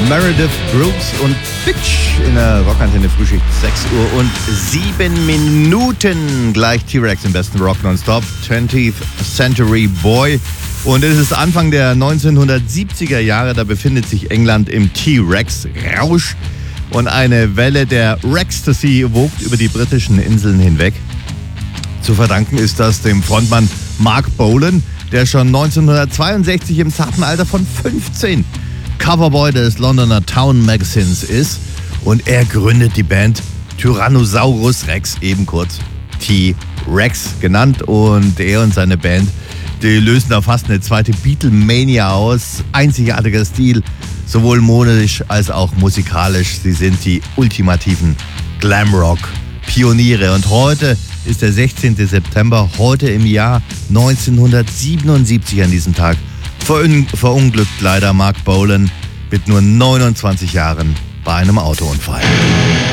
Meredith Brooks und Bitch in der Rockantenne Frühschicht 6:07. Gleich T-Rex im besten Rock nonstop, 20th Century Boy. Und es ist Anfang der 1970er Jahre, da befindet sich England im T-Rex-Rausch. Und eine Welle der Rextasy wogt über die britischen Inseln hinweg. Zu verdanken ist das dem Frontmann Mark Bolan, der schon 1962 im zarten Alter von 15 Coverboy des Londoner Town Magazines ist. Und er gründet die Band Tyrannosaurus Rex, eben kurz T-Rex genannt. Und er und seine Band, die lösen da fast eine zweite Beatlemania aus. Einzigartiger Stil, sowohl modisch als auch musikalisch. Sie sind die ultimativen Glamrock-Pioniere. Und heute ist der 16. September, heute im Jahr 1977 an diesem Tag. Verunglückt leider Mark Bolan mit nur 29 Jahren bei einem Autounfall.